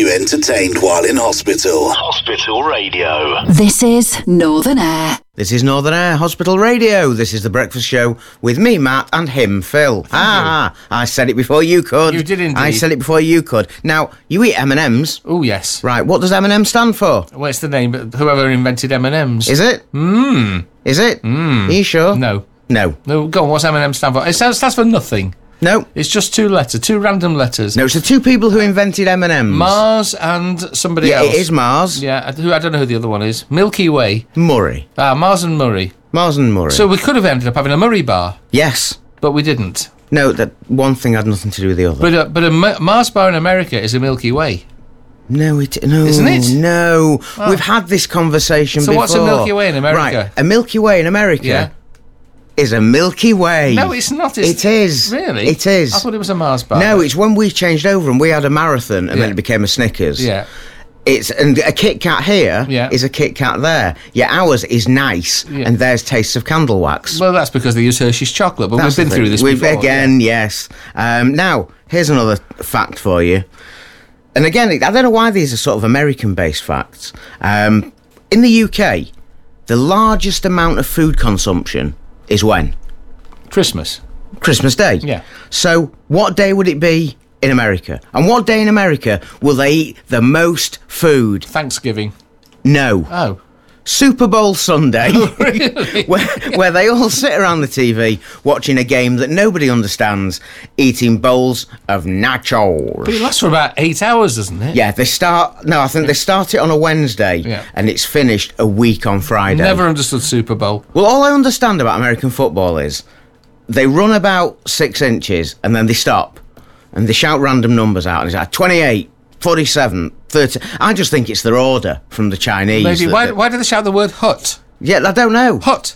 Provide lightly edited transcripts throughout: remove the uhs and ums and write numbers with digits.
you entertained while in hospital. Hospital Radio. This is Northern Air. This is Northern Air Hospital Radio. This is The Breakfast Show with me, Matt, and him, Phil. I said it before you could. You did indeed. I said it before you could. Now, you eat M&Ms. Oh, yes. Right, what does M&M stand for? Well, it's the name, but whoever invented M&Ms. Is it? Is it? Are you sure? No. No. No, go on, what's M&M stand for? It stands for nothing. No. It's just two random letters. No, it's the two people who invented M&Ms. Mars and somebody else. Yeah, it is Mars. Yeah, I don't know who the other one is. Milky Way. Murray. Mars and Murray. Mars and Murray. So we could have ended up having a Murray bar. Yes. But we didn't. No, that one thing had nothing to do with the other. But a Mars bar in America is a Milky Way. No, Isn't it? No. Oh. We've had this conversation before. So what's a Milky Way in America? Right, a Milky Way in America... Yeah. is a Milky Way. No, it's not. It is. Really? It is. I thought it was a Mars bar. No, it's when we changed over and we had a marathon and then it became a Snickers. Yeah. And a Kit Kat here is a Kit Kat there. Yeah, ours is nice and theirs tastes of candle wax. Well, that's because they use Hershey's chocolate, but we've been through this before. Yes. Now, here's another fact for you. And again, I don't know why these are sort of American-based facts. In the UK, the largest amount of food consumption is when? Christmas Day. Yeah. So what day would it be in America? And what day in America will they eat the most food? Thanksgiving. No. Oh. Super Bowl Sunday. Really? where they all sit around the TV watching a game that nobody understands, eating bowls of nachos. But it lasts for about 8 hours, doesn't it? Yeah, they start it on a Wednesday and it's finished a week on Friday. Never understood Super Bowl. Well, all I understand about American football is they run about 6 inches and then they stop and they shout random numbers out and it's like 28, 47, 30. I just think it's their order from the Chinese. Maybe. Why do they shout the word hut? Yeah, I don't know. Hut.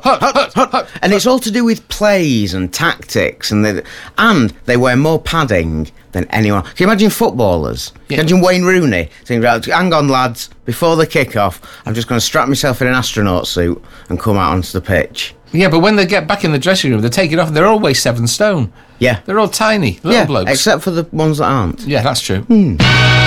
And it's all to do with plays and tactics, and they wear more padding than anyone. Can you imagine footballers? Yeah. Can you imagine Wayne Rooney saying, right, hang on, lads, before the kick-off, I'm just going to strap myself in an astronaut suit and come out onto the pitch. Yeah, but when they get back in the dressing room, they take it off, they're always 7 stone. Yeah. They're all tiny, little blokes. Except for the ones that aren't. Yeah, that's true.